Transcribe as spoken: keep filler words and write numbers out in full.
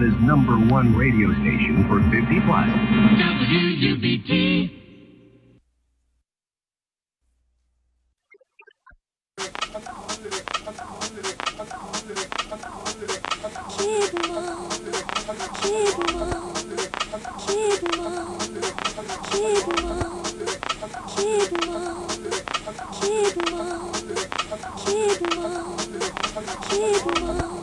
Nevada's number one radio station for fifty plus. W U B T. Kid Mom, Kid Mom, Kid Mom, Kid Mom.